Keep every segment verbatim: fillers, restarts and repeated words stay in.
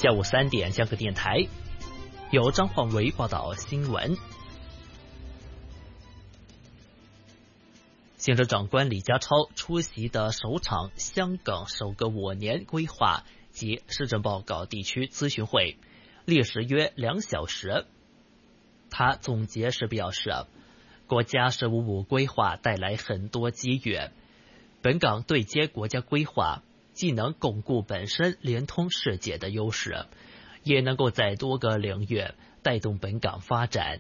下午三点，江河电台由张焕维报道新闻。行政长官李家超出席的首场香港首个五年规划及施政报告地区咨询会，历时约两小时。他总结时表示，国家“十五五”规划带来很多机遇，本港对接国家规划，既能巩固本身联通世界的优势，也能够在多个领域带动本港发展。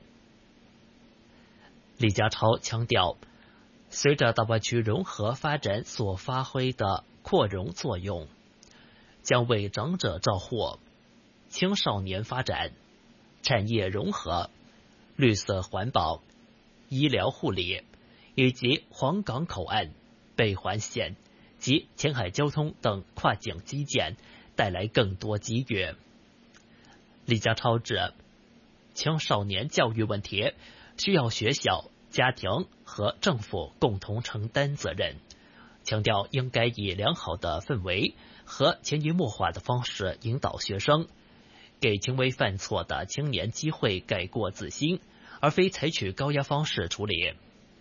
李家超强调，随着大湾区融合发展所发挥的扩容作用，将为长者照护、青少年发展、产业融合、绿色环保、医疗护理以及黄港口岸、北环线及前海交通等跨境基建带来更多机遇。李家超指，青少年教育问题需要学校、家庭和政府共同承担责任，强调应该以良好的氛围和潜移默化的方式引导学生，给轻微犯错的青年机会改过自新，而非采取高压方式处理。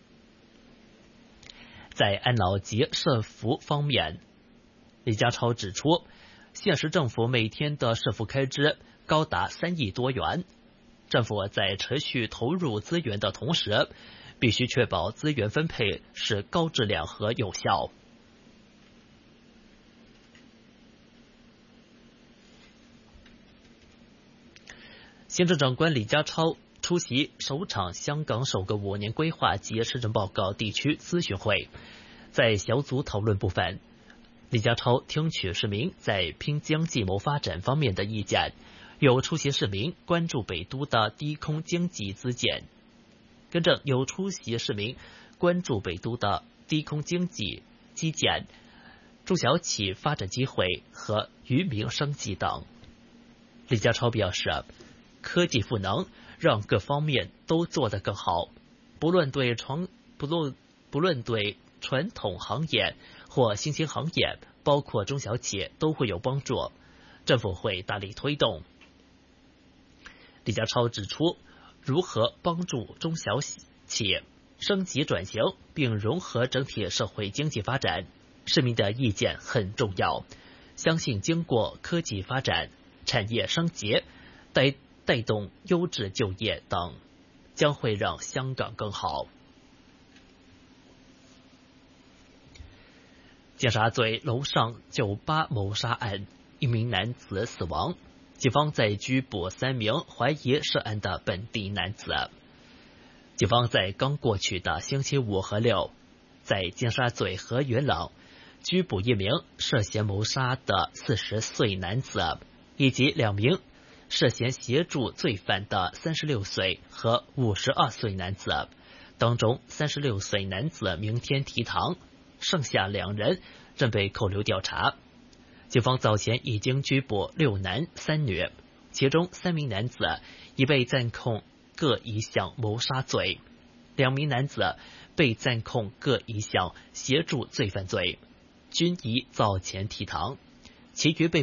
在安老及社福方面，李家超指出，现时政府每天的社福开支高达三亿多元，政府在持续投入资源的同时，必须确保资源分配是高质量和有效。行政长官李家超出席首场香港首个五年规划及施政报告地区咨询会，在小组讨论部分，李家超听取市民在拼经济谋发展方面的意见，有出席市民关注北都的低空经济基建，跟着有出席市民关注北都的低空经济基建、中小企发展机会和渔民生计等。李家超表示，科技赋能让各方面都做得更好，不论对传不论不论对传统行业或新兴行业，包括中小企都会有帮助，政府会大力推动。李家超指出，如何帮助中小企升级转型并融合整体社会经济发展，市民的意见很重要，相信经过科技发展、产业升级、带带动优质就业等，将会让香港更好。尖沙咀楼上酒吧谋杀案，一名男子死亡，警方在拘捕三名怀疑涉案的本地男子。警方在刚过去的星期五和六，在尖沙咀和元朗拘捕一名涉嫌谋杀的四十岁男子，以及两名涉嫌协助罪犯的三十六岁和五十二岁男子，当中三十六岁男子明天提堂，剩下两人正被扣留调查。警方早前已经拘捕六男三女，其中三名男子已被暂控各一项谋杀罪，两名男子被暂控各一项协助罪犯罪，均已早前提堂，其余被